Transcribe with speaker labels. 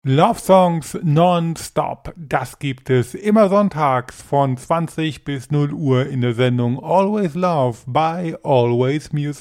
Speaker 1: Love Songs nonstop. Das gibt es immer sonntags von 20 bis 0 Uhr in der Sendung Always Love by Always Music.